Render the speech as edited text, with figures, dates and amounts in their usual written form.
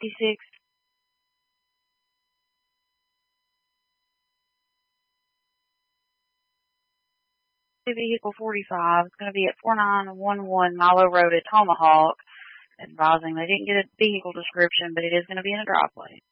56. Vehicle 45. It's going to be at 4911 Milo Road at Tomahawk. Advising they didn't get a vehicle description, but it is going to be in a driveway.